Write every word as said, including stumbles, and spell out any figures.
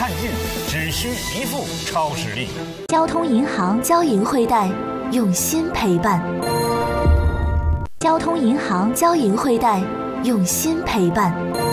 看运只需一副超实力。 交通银行交银汇贷，用心陪伴。交通银行交银汇贷，用心陪伴。